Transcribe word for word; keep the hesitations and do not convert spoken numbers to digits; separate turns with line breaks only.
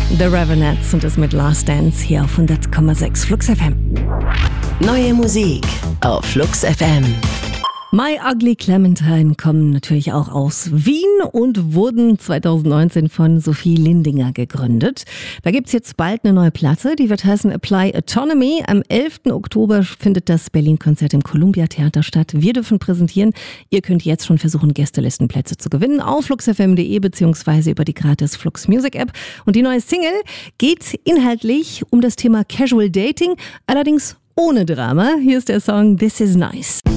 The Ravenettes und das mit Last Dance hier auf hundert Komma sechs Flux F M.
Neue Musik auf Flux F M.
My Ugly Clementine kommen natürlich auch aus Wien und wurden zweitausendneunzehn von Sophie Lindinger gegründet. Da gibt's jetzt bald eine neue Platte, die wird heißen Apply Autonomy. Am elften Oktober findet das Berlin-Konzert im Columbia Theater statt. Wir dürfen präsentieren. Ihr könnt jetzt schon versuchen, Gästelistenplätze zu gewinnen auf fluxfm punkt de beziehungsweise über die gratis Flux Music App. Und die neue Single geht inhaltlich um das Thema Casual Dating, allerdings ohne Drama. Hier ist der Song This Is Nice.